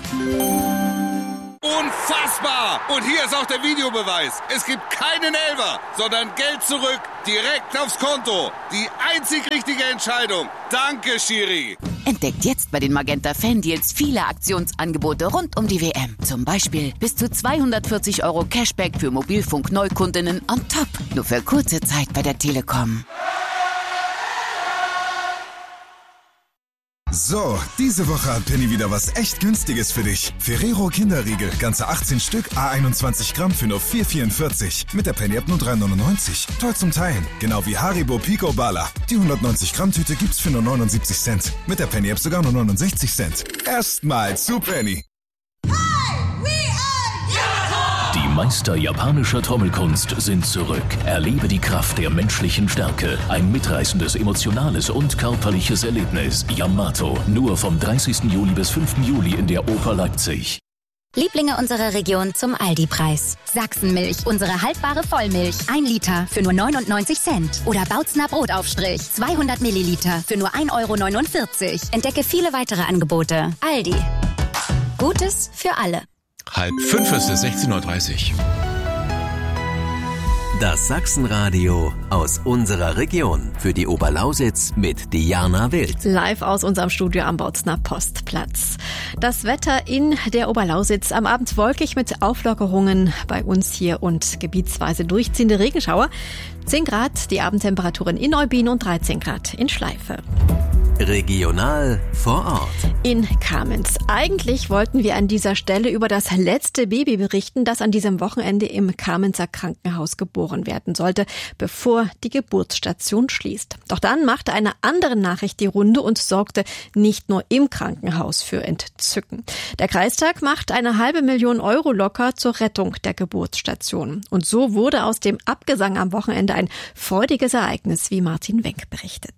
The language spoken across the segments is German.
Unfassbar! Und hier ist auch der Videobeweis. Es gibt keinen Elfer, sondern Geld zurück, direkt aufs Konto. Die einzig richtige Entscheidung. Danke, Schiri. Entdeckt jetzt bei den Magenta Fan-Deals viele Aktionsangebote rund um die WM. Zum Beispiel bis zu 240 € Cashback für Mobilfunk-Neukundinnen on top. Nur für kurze Zeit bei der Telekom. So, diese Woche hat Penny wieder was echt Günstiges für dich. Ferrero Kinderriegel, ganze 18 Stück, A21 Gramm für nur 4,44. Mit der Penny-App nur 3,99. Toll zum Teilen. Genau wie Haribo Pico Bala. Die 190 Gramm Tüte gibt's für nur 79 Cent. Mit der Penny-App sogar nur 69 Cent. Erstmal zu Penny. Die Meister japanischer Trommelkunst sind zurück. Erlebe die Kraft der menschlichen Stärke. Ein mitreißendes, emotionales und körperliches Erlebnis. Yamato. Nur vom 30. Juli bis 5. Juli in der Oper Leipzig. Lieblinge unserer Region zum Aldi-Preis. Sachsenmilch, unsere haltbare Vollmilch. 1 Liter für nur 99 Cent. Oder Bautzner Brotaufstrich, 200 Milliliter für nur 1,49 €. Entdecke viele weitere Angebote. Aldi. Gutes für alle. 4:30 ist es, 16:30 Uhr. Das Sachsenradio aus unserer Region. Für die Oberlausitz mit Diana Wild. Live aus unserem Studio am Bautzner Postplatz. Das Wetter in der Oberlausitz am Abend wolkig mit Auflockerungen bei uns hier und gebietsweise durchziehende Regenschauer. 10 Grad die Abendtemperaturen in Neubien und 13 Grad in Schleife. Regional vor Ort. In Kamenz. Eigentlich wollten wir an dieser Stelle über das letzte Baby berichten, das an diesem Wochenende im Kamenzer Krankenhaus geboren werden sollte, bevor die Geburtsstation schließt. Doch dann machte eine andere Nachricht die Runde und sorgte nicht nur im Krankenhaus für Entzücken. Der Kreistag macht 500.000 € locker zur Rettung der Geburtsstation. Und so wurde aus dem Abgesang am Wochenende ein freudiges Ereignis, wie Martin Wenck berichtet.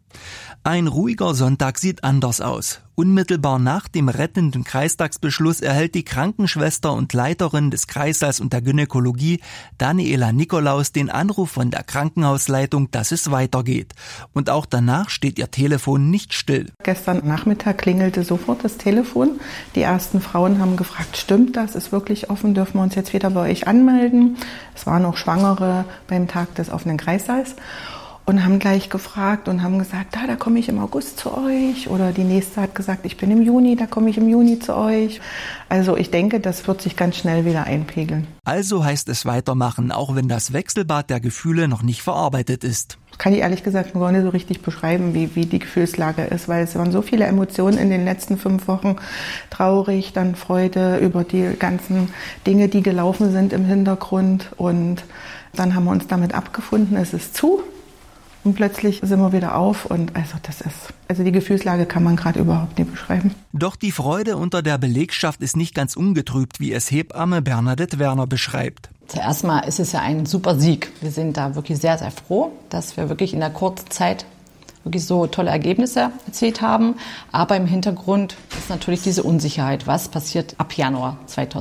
Ein ruhiger Sonntag sieht anders aus. Unmittelbar nach dem rettenden Kreistagsbeschluss erhält die Krankenschwester und Leiterin des Kreißsaals und der Gynäkologie, Daniela Nikolaus, den Anruf von der Krankenhausleitung, dass es weitergeht. Und auch danach steht ihr Telefon nicht still. Gestern Nachmittag klingelte sofort das Telefon. Die ersten Frauen haben gefragt, stimmt das? Ist wirklich offen? Dürfen wir uns jetzt wieder bei euch anmelden? Es waren auch Schwangere beim Tag des offenen Kreissaals. Und haben gleich gefragt und haben gesagt, da komme ich im August zu euch. Oder die nächste hat gesagt, ich bin im Juni, da komme ich im Juni zu euch. Also ich denke, das wird sich ganz schnell wieder einpegeln. Also heißt es weitermachen, auch wenn das Wechselbad der Gefühle noch nicht verarbeitet ist. Kann ich ehrlich gesagt gar nicht so richtig beschreiben, wie die Gefühlslage ist, weil es waren so viele Emotionen in den letzten 5 Wochen. Traurig, dann Freude über die ganzen Dinge, die gelaufen sind im Hintergrund. Und dann haben wir uns damit abgefunden, es ist zu. Und plötzlich sind wir wieder auf und also die Gefühlslage kann man gerade überhaupt nicht beschreiben. Doch die Freude unter der Belegschaft ist nicht ganz ungetrübt, wie es Hebamme Bernadette Werner beschreibt. Zuerst mal ist es ja ein super Sieg. Wir sind da wirklich sehr, sehr froh, dass wir wirklich in der kurzen Zeit wirklich so tolle Ergebnisse erzielt haben. Aber im Hintergrund ist natürlich diese Unsicherheit. Was passiert ab Januar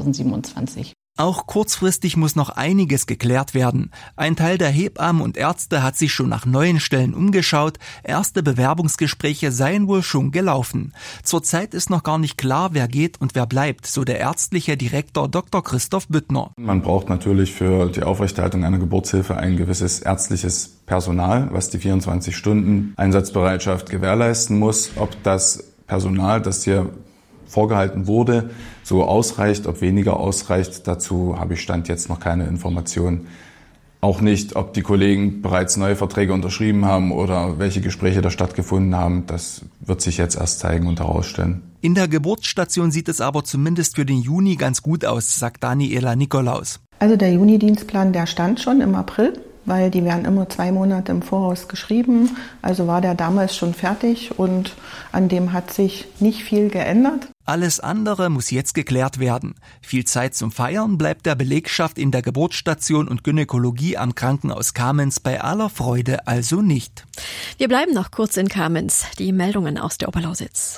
2027? Auch kurzfristig muss noch einiges geklärt werden. Ein Teil der Hebammen und Ärzte hat sich schon nach neuen Stellen umgeschaut. Erste Bewerbungsgespräche seien wohl schon gelaufen. Zurzeit ist noch gar nicht klar, wer geht und wer bleibt, so der ärztliche Direktor Dr. Christoph Büttner. Man braucht natürlich für die Aufrechterhaltung einer Geburtshilfe ein gewisses ärztliches Personal, was die 24 Stunden Einsatzbereitschaft gewährleisten muss. Ob das Personal, das hier vorgehalten wurde, so ausreicht, ob weniger ausreicht, dazu habe ich Stand jetzt noch keine Informationen. Auch nicht, ob die Kollegen bereits neue Verträge unterschrieben haben oder welche Gespräche da stattgefunden haben. Das wird sich jetzt erst zeigen und herausstellen. In der Geburtsstation sieht es aber zumindest für den Juni ganz gut aus, sagt Daniela Nikolaus. Also der Juni-Dienstplan, der stand schon im April, weil die werden immer 2 Monate im Voraus geschrieben. Also war der damals schon fertig und an dem hat sich nicht viel geändert. Alles andere muss jetzt geklärt werden. Viel Zeit zum Feiern bleibt der Belegschaft in der Geburtsstation und Gynäkologie am Krankenhaus Kamenz bei aller Freude also nicht. Wir bleiben noch kurz in Kamenz. Die Meldungen aus der Oberlausitz.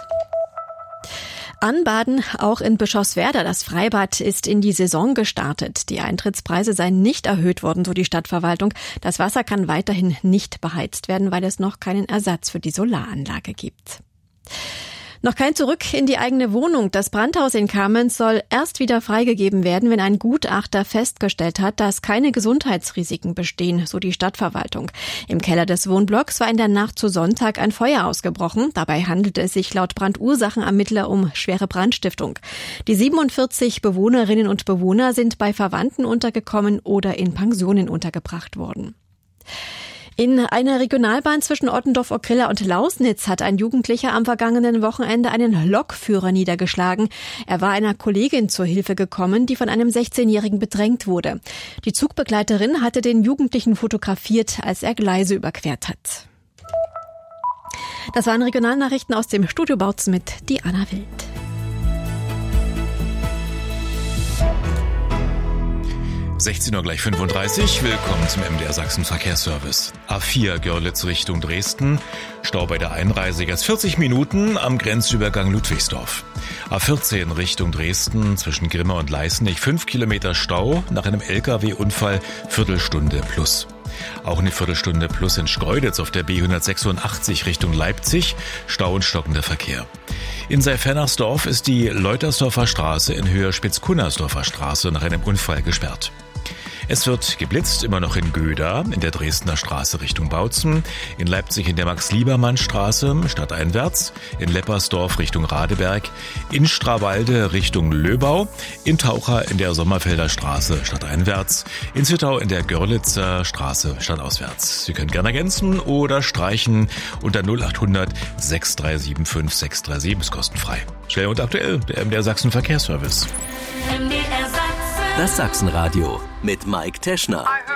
Anbaden auch in Bischofswerda. Das Freibad ist in die Saison gestartet. Die Eintrittspreise seien nicht erhöht worden, so die Stadtverwaltung. Das Wasser kann weiterhin nicht beheizt werden, weil es noch keinen Ersatz für die Solaranlage gibt. Noch kein Zurück in die eigene Wohnung. Das Brandhaus in Kamenz soll erst wieder freigegeben werden, wenn ein Gutachter festgestellt hat, dass keine Gesundheitsrisiken bestehen, so die Stadtverwaltung. Im Keller des Wohnblocks war in der Nacht zu Sonntag ein Feuer ausgebrochen. Dabei handelte es sich laut Brandursachenermittler um schwere Brandstiftung. Die 47 Bewohnerinnen und Bewohner sind bei Verwandten untergekommen oder in Pensionen untergebracht worden. In einer Regionalbahn zwischen Ottendorf-Okrilla und Lausnitz hat ein Jugendlicher am vergangenen Wochenende einen Lokführer niedergeschlagen. Er war einer Kollegin zur Hilfe gekommen, die von einem 16-Jährigen bedrängt wurde. Die Zugbegleiterin hatte den Jugendlichen fotografiert, als er Gleise überquert hat. Das waren Regionalnachrichten aus dem Studio Bautzen mit Diana Wild. Gleich 35. Willkommen zum MDR Sachsen Verkehrsservice. A4 Görlitz Richtung Dresden. Stau bei der Einreise jetzt 40 Minuten am Grenzübergang Ludwigsdorf. A14 Richtung Dresden zwischen Grimma und Leißnig 5 Kilometer Stau nach einem LKW-Unfall, Viertelstunde plus. Auch eine Viertelstunde plus in Schkeuditz auf der B186 Richtung Leipzig, Stau und stockender Verkehr. In Seifernarsdorf ist die Leutersdorfer Straße in Höhe Spitzkunnersdorfer Straße nach einem Unfall gesperrt. Es wird geblitzt, immer noch in Göda, in der Dresdner Straße Richtung Bautzen, in Leipzig in der Max-Liebermann-Straße stadteinwärts, in Leppersdorf Richtung Radeberg, in Strawalde Richtung Löbau, in Taucher in der Sommerfelder Straße stadteinwärts, in Zittau in der Görlitzer Straße stadtauswärts. Sie können gerne ergänzen oder streichen unter 0800 6375 637, ist kostenfrei. Schnell und aktuell, der MDR Sachsen Verkehrsservice. Das Sachsenradio mit Mike Teschner.